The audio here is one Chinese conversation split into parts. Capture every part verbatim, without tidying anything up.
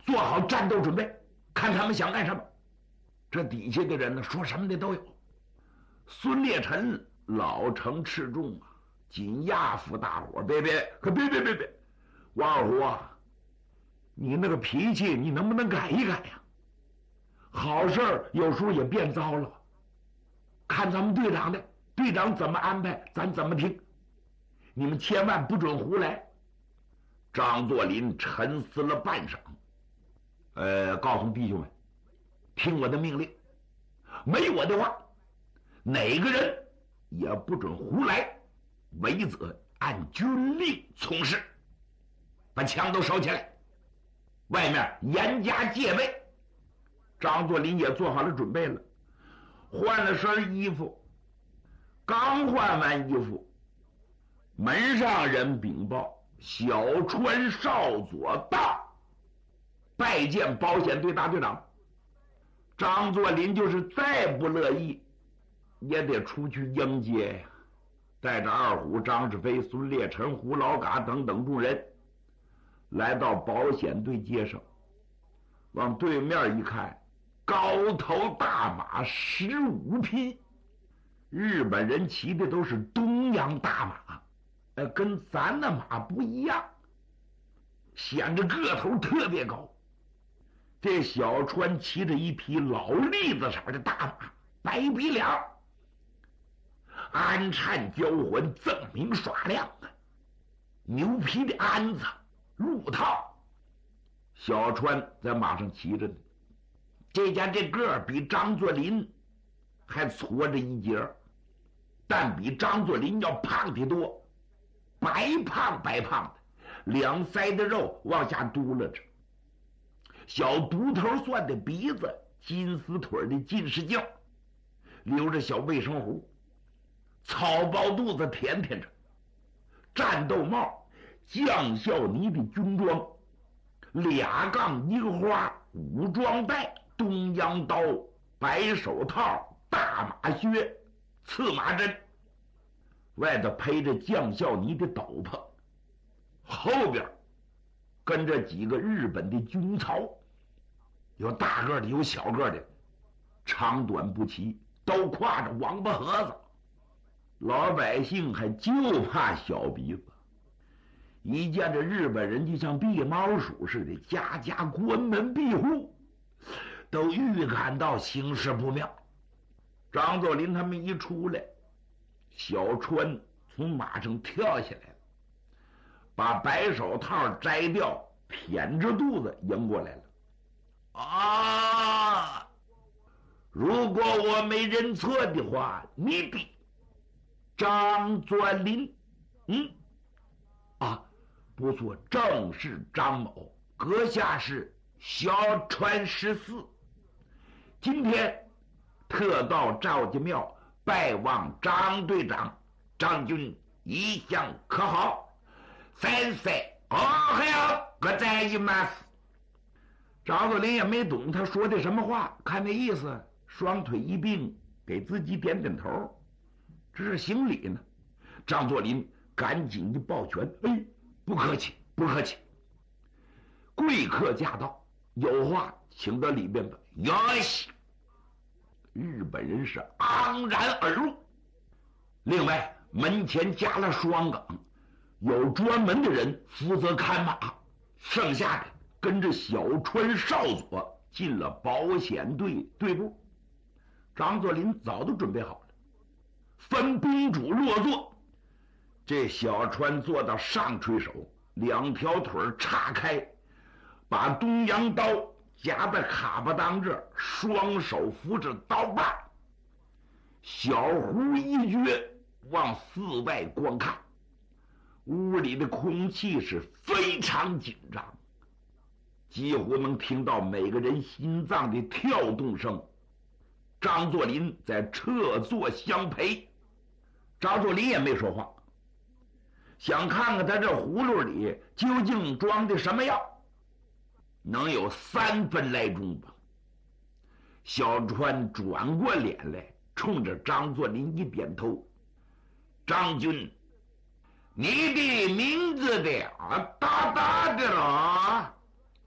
做好战斗准备，看他们想干什么。这底下的人呢，说什么的都有。孙烈臣老成持重啊，紧压服大伙，别别，可别别别别，王二虎啊，你那个脾气，你能不能改一改呀？好事儿有时候也变糟了，看咱们队长的，队长怎么安排，咱怎么听。你们千万不准胡来。张作霖沉思了半晌，呃，告诉弟兄们，听我的命令，没我的话，哪个人也不准胡来，违则按军令从事。把枪都收起来，外面严加戒备。张作霖也做好了准备了，换了身衣服。刚换完衣服，门上人禀报：小川少佐到，拜见保险队大队长。张作霖就是再不乐意，也得出去迎接呀。带着二虎、张志飞、孙烈臣、胡老嘎等等众人，来到保险队街上，往对面一看，高头大马十五匹，日本人骑的都是东洋大马，呃，跟咱的马不一样，显着个头特别高。这小川骑着一匹老栗子色的大马，白鼻梁，鞍颤交环，锃明耍亮啊！牛皮的鞍子，鹿套。小川在马上骑着呢，这家这个儿比张作霖还矬着一截，但比张作霖要胖得多，白胖白胖的，两腮的肉往下嘟噜着，小独头蒜的鼻子，金丝腿的近视镜，留着小卫生胡，草包肚子甜甜着，战斗帽，将校呢的军装，俩杠一个花，武装带，东洋刀，白手套，大马靴，刺马针，外头披着将校呢的斗篷，后边跟着几个日本的军曹，有大个的，有小个的，长短不齐，都挎着王八盒子。老百姓还就怕小鼻子，一见这日本人就像避猫鼠似的，家家关门闭户，都预感到形势不妙。张作霖他们一出来，小川从马上跳下来了，把白手套摘掉，谝着肚子迎过来了。啊！如果我没认错的话，你比张作霖，嗯，啊，不错，正是张某，阁下是小川十四。今天特到赵家庙拜望张队长，张军一向可好？三岁哦，还要各在一马斯。张作霖也没懂他说的什么话，看那意思，双腿一并给自己点点头，这是行礼呢。张作霖赶紧的抱拳：“哎，不客气，不客气。贵客驾到，有话请到里边吧。”哟西！日本人是昂然而入。另外，门前加了双岗，有专门的人负责看马，剩下的跟着小川少佐进了保险队队部。张作霖早都准备好了，分宾主落座。这小川坐到上垂手，两条腿岔开，把东洋刀夹在卡巴当这儿，双手扶着刀把，小胡一撅，往寺外观看。屋里的空气是非常紧张，几乎能听到每个人心脏的跳动声。张作霖在侧坐相陪，张作霖也没说话，想看看他这葫芦里究竟装的什么药，能有三分来钟吧。小川转过脸来，冲着张作霖一点头：“张军，你的名字的啊，大大的了。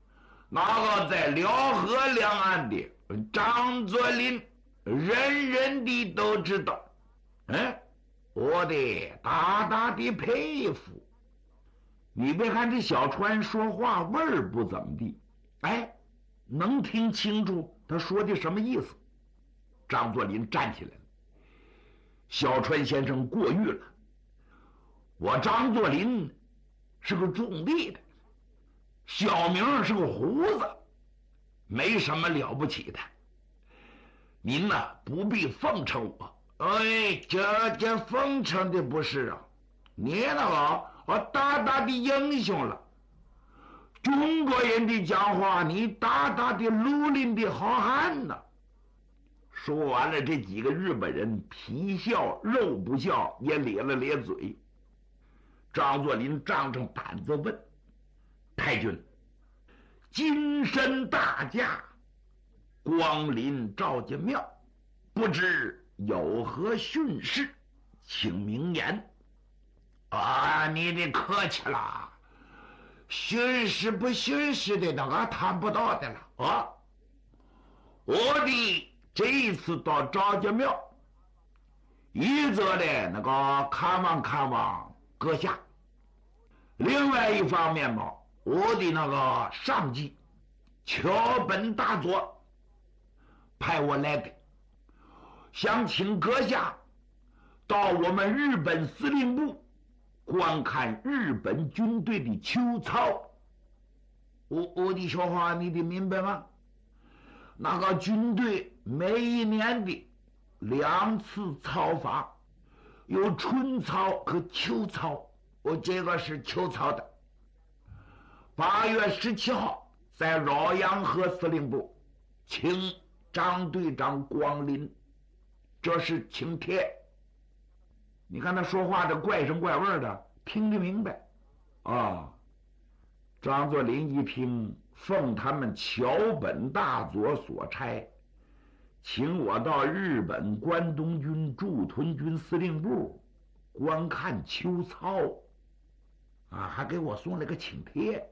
那个在辽河两岸的张作霖，人人的都知道。嗯，我的大大的佩服。你别看这小川说话味儿不怎么地，哎，能听清楚他说的什么意思。张作霖站起来了，小川先生过誉了，我张作霖是个种地的，小名是个胡子，没什么了不起的。您呢不必奉承我。哎，这这奉承的不是啊，你那个我大大的英雄了。中国人的讲话，你大大的绿林的好汉呐。说完了，这几个日本人皮笑肉不笑，也咧了咧嘴。张作霖仗着胆子问太君：金身大驾光临赵家庙，不知有何训示，请明言。啊，你得客气了，训示不训示的那个谈不到的了啊。我的这一次到赵家庙，一则的那个看望看望阁下，另外一方面嘛，我的那个上级桥本大佐派我来的，想请阁下到我们日本司令部观看日本军队的秋操。我我的说话你得明白吗？那个军队每一年的两次操法，有春操和秋操。我这个是秋操的。八月十七号在饶阳河司令部，请张队长光临，这是请帖。你看他说话这怪声怪味的，听得明白啊。张作霖一听，奉他们桥本大佐所差，请我到日本关东军驻屯军司令部观看秋操啊，还给我送了个请帖。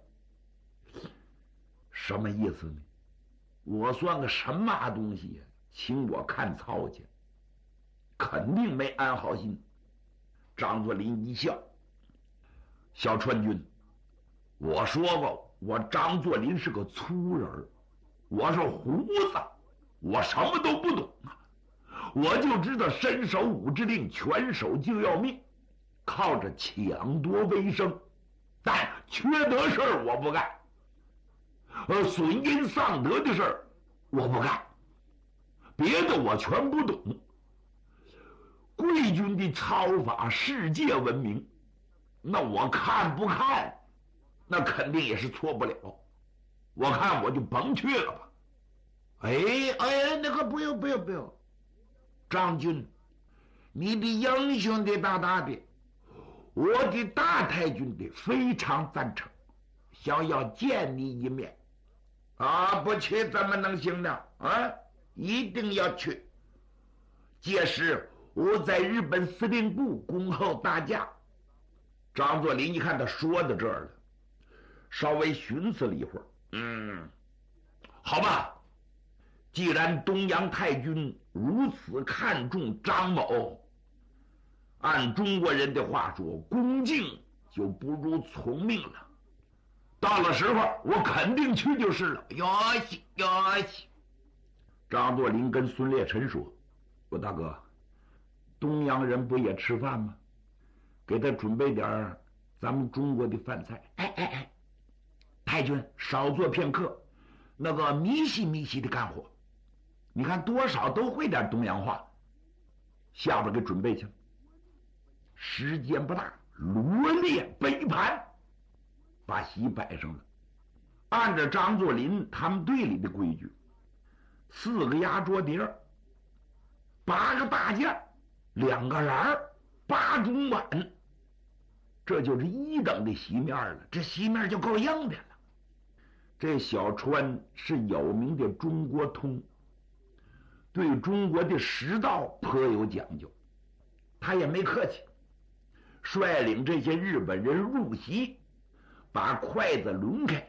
什么意思呢？我算个什么东西呀？请我看操去，肯定没安好心。张作霖一笑：小川军，我说过我张作霖是个粗人，我是胡子，我什么都不懂啊，我就知道伸手五指令，拳手就要命，靠着抢夺为生，但缺德事儿我不干，呃，损阴丧德的事儿我不干，别的我全不懂。贵军的操法世界闻名，那我看不看，那肯定也是错不了。我看我就甭去了吧。哎哎，那个不用不用不用，张军，你的英雄的大大的，我的大太君的非常赞成，想要见你一面啊！不去怎么能行呢？啊，一定要去。届时我在日本司令部恭候大驾。张作霖一看他说到这儿了，稍微寻思了一会儿，嗯，好吧，既然东洋太君如此看重张某，按中国人的话说，恭敬就不如从命了。到了时候我肯定去就是了。哟西哟西。张作霖跟孙烈臣说：我大哥，东洋人不也吃饭吗？给他准备点咱们中国的饭菜。哎哎哎，太君少做片刻，那个密细密细的干活，你看多少都会点东洋话，下边给准备去。时间不大，罗列杯盘，把席摆上了。按照张作霖他们队里的规矩，四个压桌碟，八个大件，两个篮，八种碗，这就是一等的席面了。这席面就够硬的了。这小川是有名的中国通，对中国的食道颇有讲究，他也没客气，率领这些日本人入席，把筷子抡开，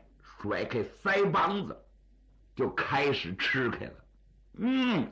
甩开腮帮子，就开始吃开了。嗯，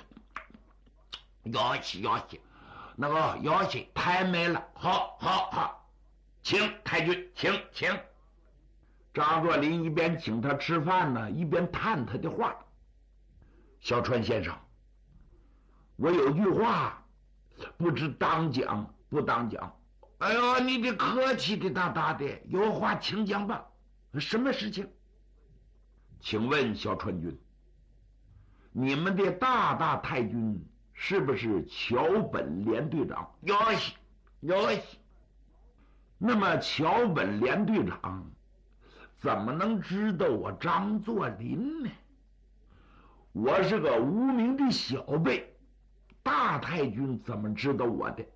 要西要西，那个要西太美了，好好好，请太君，请请。张作霖一边请他吃饭呢，一边探他的话：“小川先生，我有句话，不知当讲不当讲。”“哎呦，你的客气的大大的，有话请讲吧。什么事情？”“请问小川君，你们的大大太君是不是桥本连队长？”“有喜有喜。”“那么桥本连队长怎么能知道我张作霖呢？我是个无名的小辈，大太君怎么知道我的？”“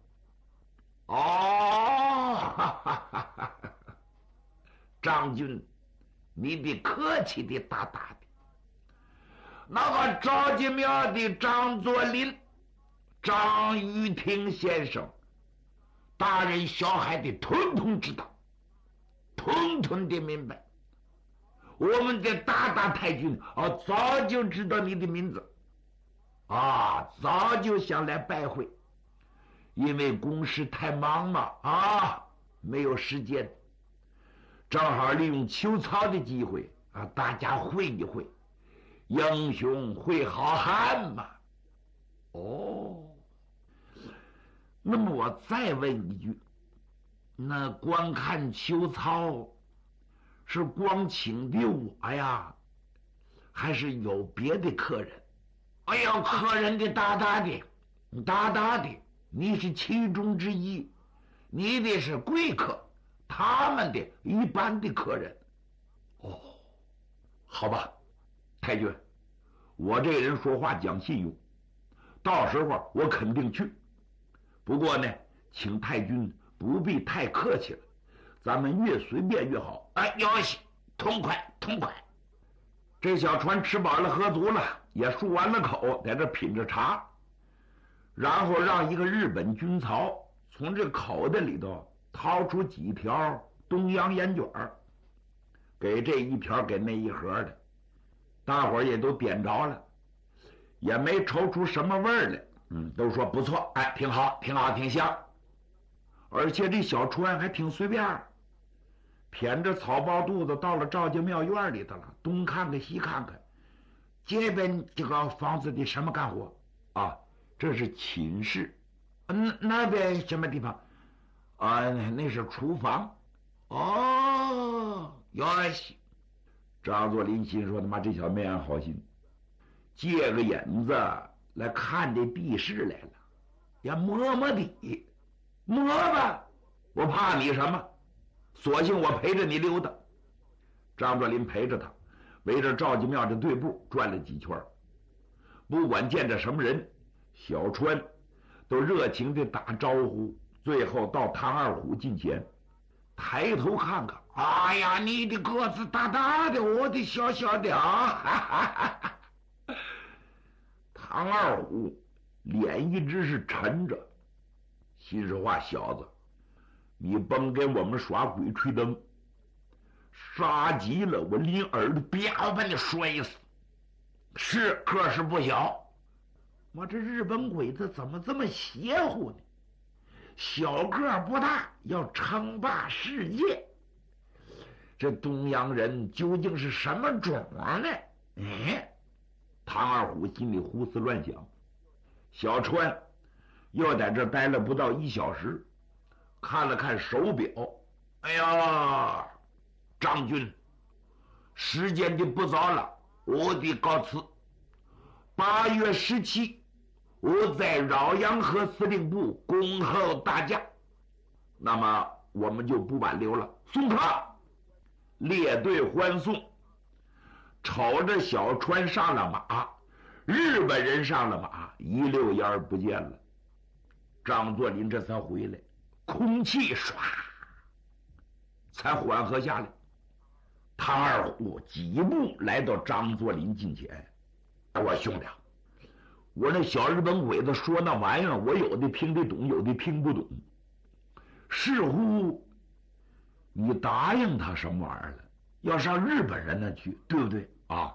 哦，哈哈哈哈，张君，你的客气的大大的。那个赵家庙的张作霖，张玉婷先生，大人小孩的统统知道，统统的明白。我们的大大太君啊，早就知道你的名字，啊，早就想来拜会，因为公事太忙嘛，啊，没有时间。正好利用秋操的机会啊，大家会一会，英雄会好汉嘛。”“哦，那么我再问一句，那光看秋操是光请的我呀，还是有别的客人？”“哎呀，客人的大大的大大的，你是其中之一，你的是贵客，他们的一般的客人。”“哦，好吧，太君，我这人说话讲信用，到时候我肯定去。不过呢，请太君不必太客气了，咱们越随便越好。”“哎，有喜，痛快痛快。”这小船吃饱了喝足了，也漱完了口，在这品着茶，然后让一个日本军曹从这口袋里头掏出几条东洋烟卷，给这一条给那一盒的，大伙儿也都点着了，也没抽出什么味儿来。嗯，都说不错，哎，挺好，挺好，挺香。而且这小川还挺随便，谝着草包肚子到了赵家庙院里头了，东看看西看看，这边这个房子的什么干活啊？这是寝室。嗯，那边什么地方啊？那是厨房。哦，有戏。张作霖心说：“他妈，这小妹安好心，借个引子来看这地势来了，也摸摸底，摸吧，我怕你什么？索性我陪着你溜达。”张作霖陪着他，围着赵家庙的队部转了几圈，不管见着什么人，小川都热情地打招呼。最后到唐二虎近前，抬头看看，哎呀，你的个子大大的，我的小小的啊！哈哈哈。唐二虎脸一直是沉着，心说话，小子，你甭给我们耍鬼吹灯，杀急了我拎耳朵啪把你摔死。是个是不小，我这日本鬼子怎么这么邪乎呢？小个不大，要称霸世界，这东洋人究竟是什么种呢？哎，唐二虎心里胡思乱想。小川又在这待了不到一小时，看了看手表，哎呀，张军，时间的不早了，我得告辞。八月十七，我在饶阳河司令部恭候大驾。那么我们就不挽留了，送他。列队欢送，瞅着小川上了马，日本人上了马，一溜烟儿不见了。张作霖这才回来，空气唰才缓和下来。唐二虎几步来到张作霖近前，我兄弟，我那小日本鬼子说那玩意儿，我有的听得懂，有的听不懂。似乎你答应他什么玩意儿了？ 要上日本人那去，对不对啊？